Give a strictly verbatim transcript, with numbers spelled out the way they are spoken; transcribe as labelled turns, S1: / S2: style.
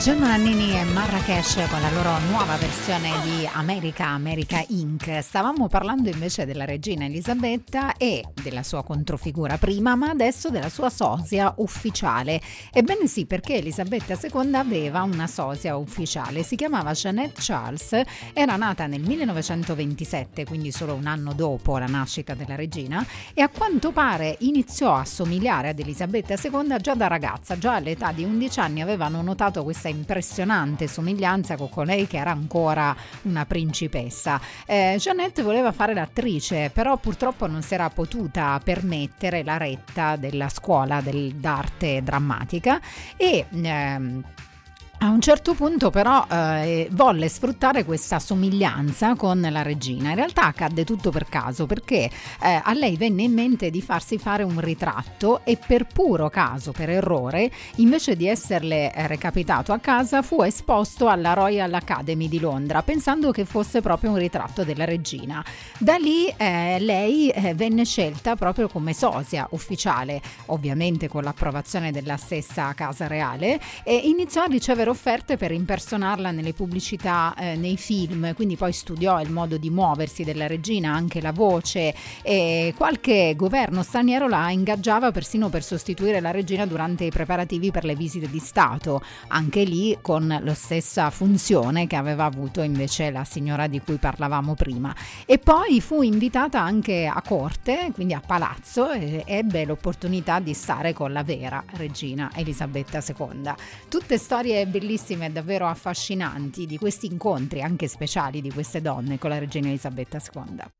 S1: Gemma Nannini e Marrakesh con la loro nuova versione di America, America Inc. Stavamo parlando invece della regina Elisabetta e della sua controfigura prima, ma adesso della sua sosia ufficiale. Ebbene sì, perché Elisabetta seconda aveva una sosia ufficiale, si chiamava Jeanette Charles, era nata nel millenovecentoventisette, quindi solo un anno dopo la nascita della regina, e a quanto pare iniziò a somigliare ad Elisabetta seconda già da ragazza. Già all'età di undici anni avevano notato questa impressionante somiglianza con colei che era ancora una principessa. Eh, Jeanette voleva fare l'attrice, però purtroppo non si era potuta permettere la retta della scuola del, d'arte drammatica e ehm, a un certo punto però eh, volle sfruttare questa somiglianza con la regina. In realtà accadde tutto per caso, perché eh, a lei venne in mente di farsi fare un ritratto e per puro caso, per errore, invece di esserle eh, recapitato a casa, fu esposto alla Royal Academy di Londra, pensando che fosse proprio un ritratto della regina. Da lì eh, lei eh, venne scelta proprio come sosia ufficiale, ovviamente con l'approvazione della stessa casa reale, e iniziò a ricevere offerte per impersonarla nelle pubblicità, eh, nei film, quindi poi studiò il modo di muoversi della regina, anche la voce, e qualche governo straniero la ingaggiava persino per sostituire la regina durante i preparativi per le visite di Stato, anche lì con la stessa funzione che aveva avuto invece la signora di cui parlavamo prima. E poi fu invitata anche a corte, quindi a palazzo, e ebbe l'opportunità di stare con la vera regina Elisabetta seconda. Tutte storie bellissime e davvero affascinanti di questi incontri anche speciali di queste donne con la regina Elisabetta seconda.